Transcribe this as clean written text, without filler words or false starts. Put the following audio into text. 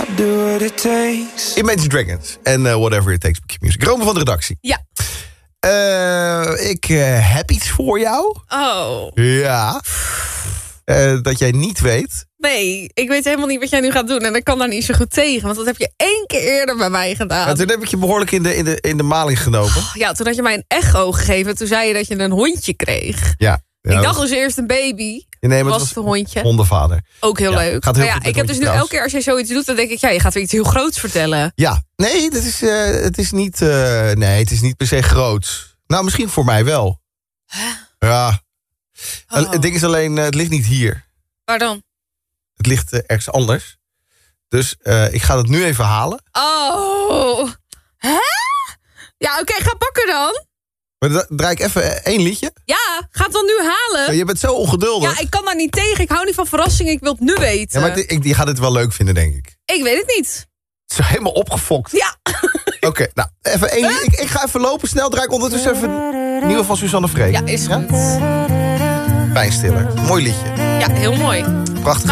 I'll do what it takes. Imagine Dragons en Whatever It Takes bij Q-Music. Rome van de redactie. Ja. Ik heb iets voor jou. Oh. Ja. Dat jij niet weet. Nee, ik weet helemaal niet wat jij nu gaat doen. En ik kan daar niet zo goed tegen. Want dat heb je 1 keer eerder bij mij gedaan. En toen heb ik je behoorlijk in de maling genomen. Ja, toen had je mij een echo gegeven. Toen zei je dat je een hondje kreeg. Ja. Ik dacht dus eerst een baby. Nee, maar was het een hondje. Hondenvader. Ook heel leuk. Gaat heel Maar goed met ik heb dus nu hondje elke keer als jij zoiets doet... dan denk ik, je gaat weer iets heel groots vertellen. Ja, nee, het is niet... nee, het is niet per se groots. Nou, misschien voor mij wel. Ja. Oh. Het ding is alleen, het ligt niet hier. Waar dan? Het ligt ergens anders. Dus ik ga het nu even halen. Oh. Hè? Ja, oké, ga pakken dan. Maar dan draai ik even 1 liedje. Ja, ga het dan nu halen. Ja, je bent zo ongeduldig. Ja, ik kan daar niet tegen. Ik hou niet van verrassingen. Ik wil het nu weten. Ja, maar je gaat het wel leuk vinden, denk ik. Ik weet het niet. Het is helemaal opgefokt. Ja. Oké, nou, even 1 liedje. Ik ga even lopen. Snel draai ik ondertussen even nieuwe van Suzanne Vree. Ja, is goed. Pijnstiller. Mooi liedje. Ja, heel mooi. Prachtig.